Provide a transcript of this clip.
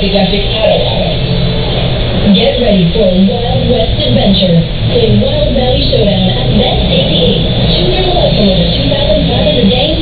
Electric Auto. Get ready for a Wild West adventure. Play Wild Valley Showdown at Best 88. Choose your luck from over 2,500 games